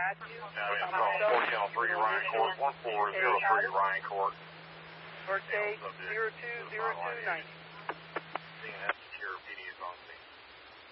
I'm calling 4 Channel 3 Ryan Court, 1403 Ryan Court. Birthday 020290. CNS Secure PD is on scene.